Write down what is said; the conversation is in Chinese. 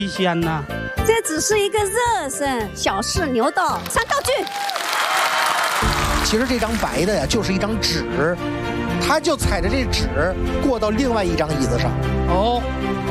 鲜呐。 这只是一个热身，小试牛刀，上道具。 其实这张白的呀，就是一张纸，他就踩着这纸过到另外一张椅子上。 哦。